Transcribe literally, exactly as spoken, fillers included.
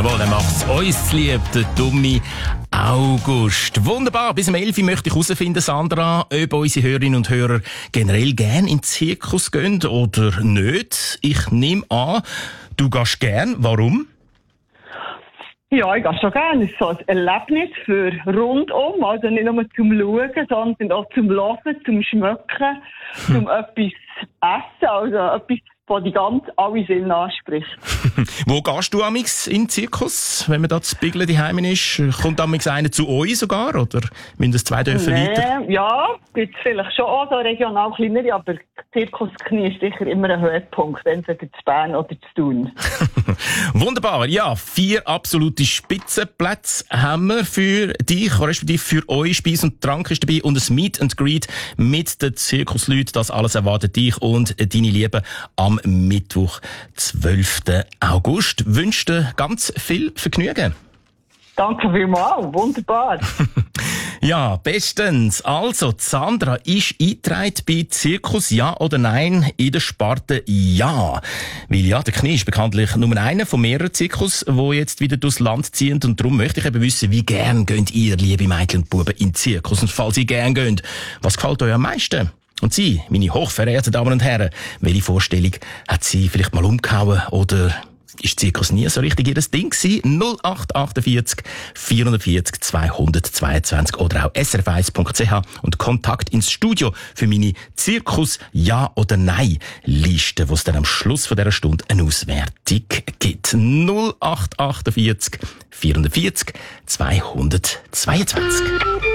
Jawohl, er macht's uns zu lieb, der dumme August. Wunderbar, bis um elf Uhr möchte ich herausfinden, Sandra, ob unsere Hörerinnen und Hörer generell gern in den Zirkus gehen oder nicht. Ich nehme an, du gehst gern. Warum? Ja, ich gehe schon gerne. Es ist so ein Erlebnis für rundum. Also nicht nur zum Schauen, sondern auch zum Hören, zum Schmecken, hm. zum etwas essen. Also etwas, das die ganz alle Sinne anspricht. Wo gehst du amix in den Zirkus, wenn man da zu Biglen daheim ist? Kommt amix einer zu euch sogar? Oder müssen das zwei Dörfer nee, weiter? Ja, gibt es vielleicht schon auch so regional kleinere, aber Zirkusknie ist sicher immer ein Höhepunkt, entweder zu Bern oder zu Thun. Wunderbar, ja, vier absolute Spitzenplätze haben wir für dich, respektive für euch. Speis und Trank ist dabei und ein Meet and Greet mit den Zirkusleuten. Das alles erwartet dich und deine Lieben am Mittwoch, zwölften August. Wünsche dir ganz viel Vergnügen. Danke vielmals, wunderbar. Ja, bestens. Also, Sandra ist eingetragen bei Zirkus Ja oder Nein in der Sparte Ja. Weil ja, der Knie ist bekanntlich nur einer von mehreren Zirkus, die jetzt wieder durchs Land ziehen. Und darum möchte ich eben wissen, wie gern geht ihr, liebe Mädchen und Buben, in den Zirkus? Und falls ihr gern geht, was gefällt euch am meisten? Und Sie, meine hochverehrten Damen und Herren, welche Vorstellung hat Sie vielleicht mal umgehauen oder ist Zirkus nie so richtig ihr Ding gewesen? null acht achtundvierzig vierundvierzig zweihundertzweiundzwanzig oder auch s r f eins punkt c h und Kontakt ins Studio für meine Zirkus Ja oder Nein Liste, wo es dann am Schluss von dieser Stunde eine Auswertung gibt. null acht achtundvierzig vierundvierzig zweihundertzweiundzwanzig.